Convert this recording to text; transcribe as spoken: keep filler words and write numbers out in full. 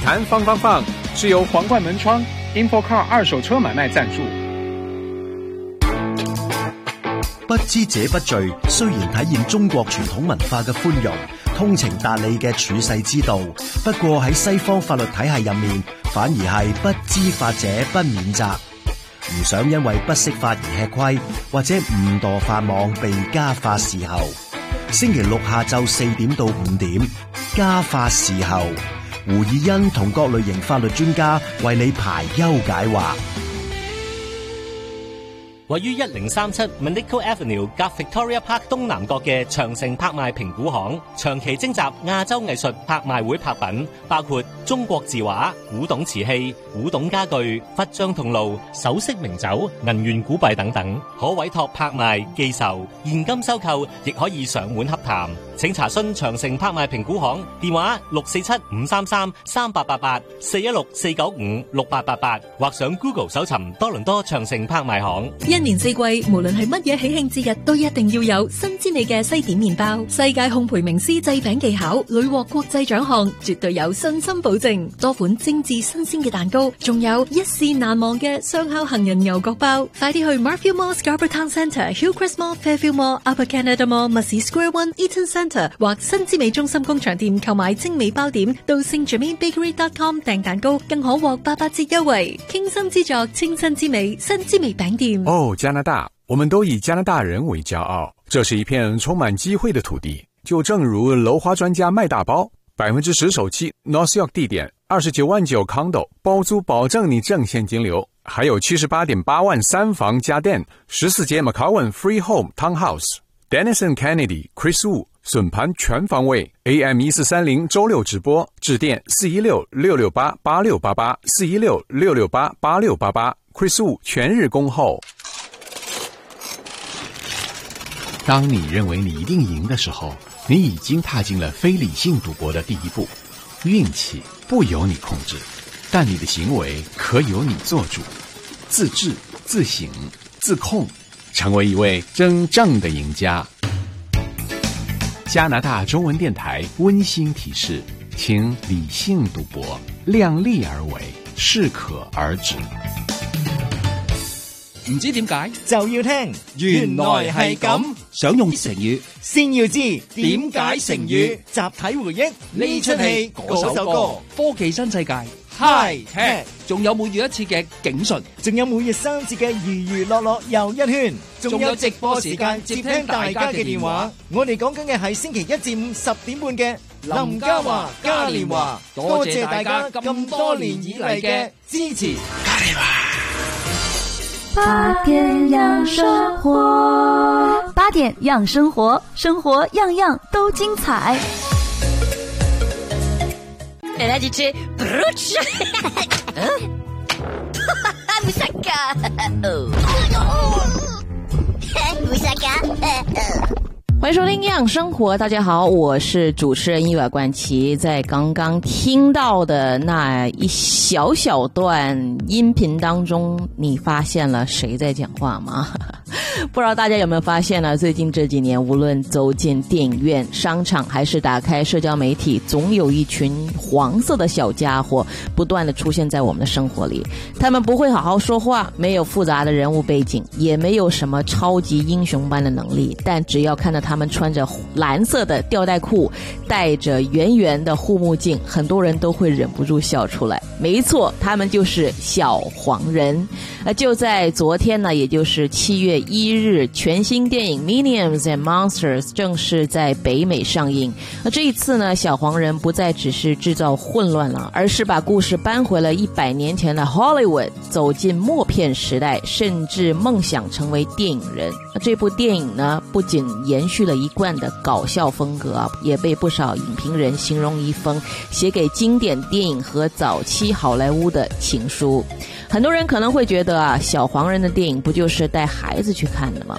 坛放放放是由皇冠门窗 InfoCar 二手車買賣贊助。 不知者不罪，雖然體現中國傳統文化嘅寬容、通情達理嘅處世之道，不過喺西方法律體系入面，反而係不知法者不免責。唔想因為不識法而吃虧，或者誤墮法網被家法伺候。星期六下晝四點到五點，家法伺候，胡以欣同各類型法律專家為你排憂解惑。 位於一零三七 Manico Avenue 夾 Victoria Park 東南角嘅長城拍賣評估行，長期徵集亞洲藝術拍賣會拍品，包括中國字畫、古董瓷器、古董家具、佛像銅爐、首飾名酒、銀元古幣等等，可委託拍賣、寄售、現金收購，亦可以上門洽談。請查詢長城拍賣評估行電話六四七五三三三八八八四一六四九五六八八八，或上 Google 搜尋多倫多長城拍賣行。 一年四季，無論係乜嘢喜慶節日，都一定要有新之味嘅西點麵包。世界烘焙名師製餅技巧，屢獲國際獎項，絕對有信心保證。多款精緻新鮮嘅蛋糕，仲有一試難忘嘅雙烤杏仁牛角包。快啲去 Marfield Mall Scarborough Town Centre、Hillcrest Mall、Fairfield Mall、Upper Canada Mall、Mussey Square One、Eaton Centre 或新之美中心工場店購買精美包點，到 Saint Germain Bakery dot com 訂蛋糕，更可獲八八折優惠。傾心之作，清新之美，新之美餅店。 哦，加拿大，我們都以加拿大人為驕傲，這是一片充滿機會的土地。就正如樓花專家賣大包，百分之十首期 North York 地點二十九萬九 condo 包租，保證你正現金流，還有七十八點八萬三房家電，十四間 McCowan Free Home Townhouse。Denison Kennedy Chris Wu 筍盤全方位 A M 一四三零周六直播，致電四一六六六八八六八八四一六六六八八六八八 Chris Wu 全日恭候。 當你認為你一定贏的時候，你已經踏進了非理性賭博的第一步。運氣不由你控制，但你的行為可由你做主。自制、自省、自控，成為一位真正的贏家。加拿大中文電台溫馨提示，請理性賭博，量力而為，適可而止。 唔知點解就要聽，原來係咁。想用成語，先要知點解成語。集體回憶呢出戲嗰首歌，科技新世界 High Tech， 仲有每月一次嘅警訊，仲有每月三次嘅娛娛樂樂又一圈，仲有直播時間接聽大家嘅電話。我哋講緊嘅係星期一至五十點半嘅林嘉華嘉年華，多謝大家咁多年以嚟嘅支持。嘉年華八點養生活，八點養生活，生活樣樣都精彩。 嚟啦，姐姐，不吃，唔食噶，唔食噶。 歡迎收聽營養生活，大家好，我是主持人伊娃冠琪。在剛剛聽到的那一小小段音頻當中，你發現了誰在講話嗎？不知道大家有沒有發現呢？最近這幾年，無論走進電影院、商場，還是打開社交媒體，總有一群黃色的小家伙不斷地出現在我們的生活裡。他們不會好好說話，沒有複雜的人物背景，也沒有什麼超級英雄般的能力，但只要看到他們穿着藍色的吊帶褲，戴着圓圓的護目鏡，很多人都會忍不住笑出來。沒錯，他們就是小黃人。呃，就在昨天呢，也就是七月一日，全新電影 Minions and Monsters 正式在北美上映。那這一次呢，小黃人不再只是製造混亂了，而是把故事搬回了一百年前的 Hollywood， 走進默片時代，甚至夢想成為電影人。那這部電影呢，不僅延續了一貫的搞笑風格啊，也被不少影評人形容一封寫給經典電影和早期好萊塢的情書。很多人可能會覺得啊，小黃人的電影不就是帶孩子去看的嗎？